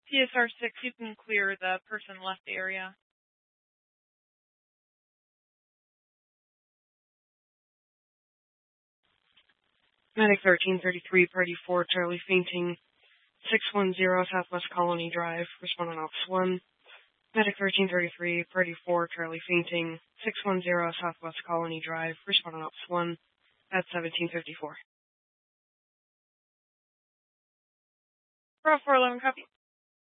PSR 6, you can clear the person left the area. Medic 1333, Party 4, Charlie fainting, 610 Southwest Colony Drive, respond on Ops 1. Medic 1333, Party 4, Charlie fainting, 610 Southwest Colony Drive, respond on Ops 1 at 1754. Bravo 411, copy.